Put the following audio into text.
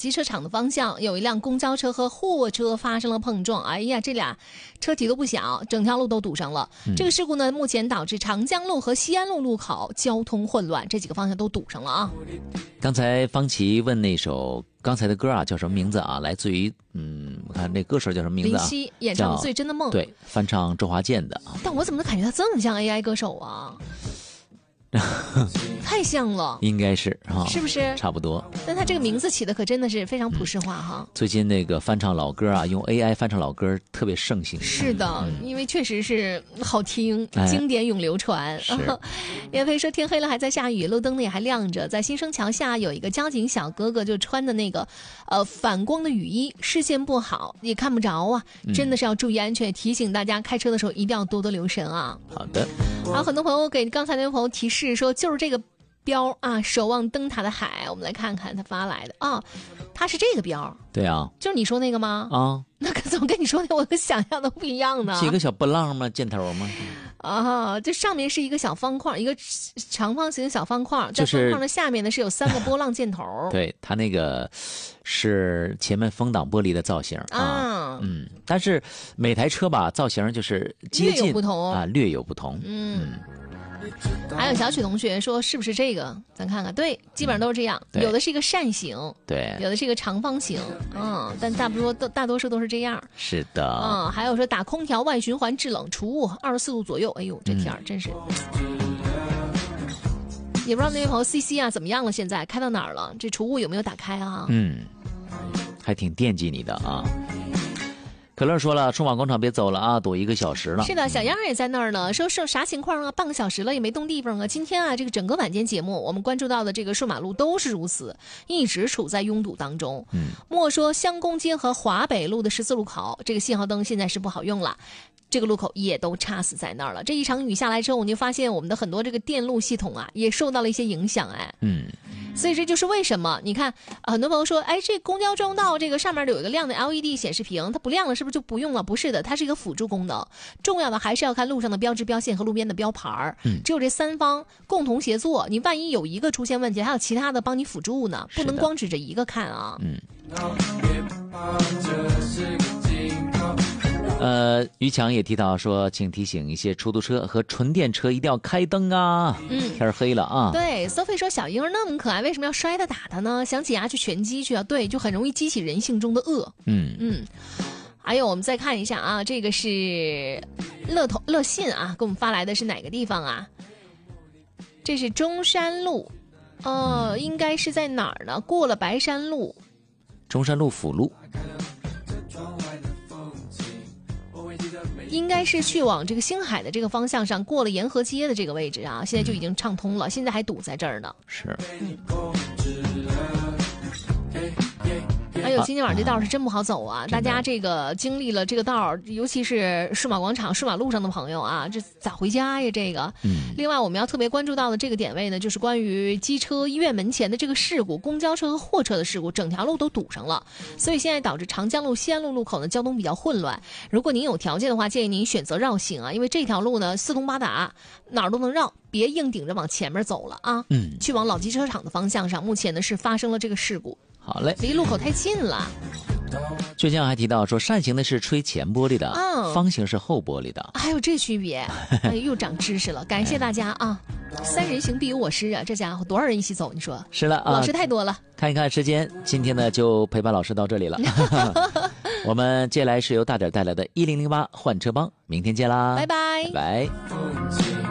机车厂的方向，有一辆公交车和货车发生了碰撞。哎呀，这俩车体都不小，整条路都堵上了。这个事故呢，目前导致长江路和西安路路口交通混乱，这几个方向都堵上了啊。 刚才方琦问那首刚才的歌啊，叫什么名字啊？来自于我看那歌手叫什么名字啊？ 林夕演唱的《最真的梦》， 对，翻唱周华健的啊。 但我怎么感觉他这么像 AI 歌手啊？太像了， 应该是哈， 是不是差不多？ 但他这个名字起的可真的是非常朴实化哈。 最近那个翻唱老歌啊，用 AI 翻唱老歌特别盛行。 是的，因为确实是好听，经典永流传。叶飞说天黑了还在下雨，路灯呢也还亮着，在新生桥下有一个交警小哥哥就穿的那个反光的雨衣，视线不好也看不着啊，真的是要注意安全，提醒大家开车的时候一定要多多留神啊。 好的。 还有很多朋友给刚才那位朋友提示说，就是这个标啊，守望灯塔的海，我们来看看他发来的啊，他是这个标。 对啊， 就是你说那个吗？ 啊， 那怎么跟你说的我和想象的不一样呢？ 是一个小波浪吗？箭头吗？ 啊，这上面是一个小方框，一个长方形小方框，在就是方框的下面呢是有3个波浪箭头。 对，它那个是前面风挡玻璃的造型啊，但是每台车吧造型就是接近略有不同啊，略有不同。 还有小曲同学说是不是这个？咱看看，对，基本上都是这样，有的是一个扇形， 对， 有的是一个长方形，但大多数都是这样。 是的， 还有说打空调外循环制冷除雾24度左右，哎呦，这天真是。也不知道那位朋友 CC 啊怎么样了？现在开到哪儿了？这除雾有没有打开啊？ 还挺惦记你的啊。可乐说了，数码广场别走了啊，堵1个小时了。 是的，小样也在那儿呢。说啥情况啊？半个小时了也没动地方啊。今天啊，这个整个晚间节目，我们关注到的这个数码路都是如此，一直处在拥堵当中。莫说香公街和华北路的十字路口，这个信号灯现在是不好用了。这个路口也都插死在那儿了。这一场雨下来之后，我就发现我们的很多这个电路系统啊，也受到了一些影响。所以这就是为什么你看很多朋友说，哎，这公交专用道这个上面有一个亮的 LED 显示屏，它不亮了是不是就不用了？不是的，它是一个辅助功能。重要的还是要看路上的标志标线和路边的标牌。只有这3方共同协作，你万一有一个出现问题，还有其他的帮你辅助呢，不能光指着一个看啊。 于强也提到说，请提醒一些出租车和纯电车一定要开灯啊。天黑了啊。 对 Sophie 说小婴儿那么可爱，为什么要摔他打他呢？想起牙去拳击去啊。对，就很容易激起人性中的恶。还有我们再看一下啊，这个是乐信啊，给我们发来的是哪个地方啊？这是中山路，应该是在哪儿呢？过了白山路， 中山路辅路。 应该是去往这个星海的这个方向上，过了沿河街的这个位置啊，现在就已经畅通了，现在还堵在这儿呢。 是。 哎呦，今天晚上这道是真不好走啊！大家这个经历了这个道，尤其是数码广场、数码路上的朋友啊，这咋回家呀？这个。另外，我们要特别关注到的这个点位呢，就是关于机车医院门前的这个事故，公交车和货车的事故，整条路都堵上了，所以现在导致长江路、西安路路口呢交通比较混乱。如果您有条件的话，建议您选择绕行啊，因为这条路呢四通八达，哪儿都能绕，别硬顶着往前面走了啊。去往老机车厂的方向上，目前呢是发生了这个事故。 好嘞， 离路口太近了。 倔强还提到说，扇形的是吹前玻璃的，方形是后玻璃的， 还有这区别，又长知识了，感谢大家啊！3人行必有我师啊，这家伙多少人一起走？你说是了啊， 老师太多了。 看一看时间，今天呢就陪伴老师到这里了。我们接下来是由大点带来的1008换车帮，明天见啦， 拜拜， 拜拜。